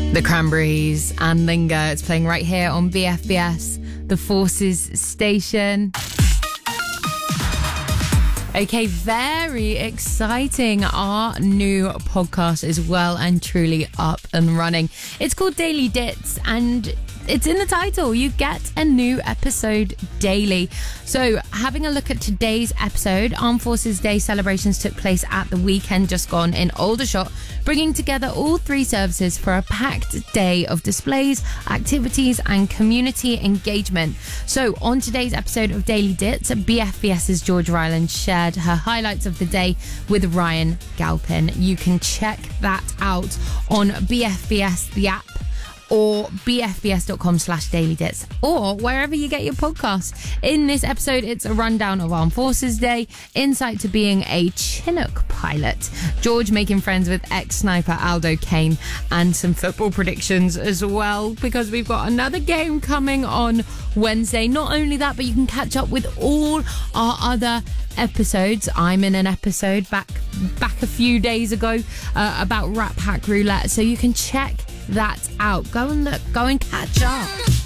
The Cranberries and Linger. It's playing right here on BFBS, the Forces station. Okay, very exciting. Our new podcast is well and truly up and running. It's called Daily Dits, and it's in the title. You get a new episode daily. So, having a look at today's episode, Armed Forces Day celebrations took place at the weekend just gone in Aldershot, bringing together all three services for a packed day of displays, activities and community engagement. So, on today's episode of Daily Dits, BFBS's Georgia Ryland shared her highlights of the day with Ryan Galpin. You can check that out on BFBS, the app, or bfbs.com/dailydits, or wherever you get your podcasts. In this episode, it's a rundown of Armed Forces Day, insight to being a Chinook pilot, George making friends with ex-sniper Aldo Kane, and some football predictions as well, because we've got another game coming on Wednesday. Not only that, but you can catch up with all our other episodes. I'm in an episode back a few days ago about Rap Hack Roulette, so you can check that out. Go and look, go and catch up.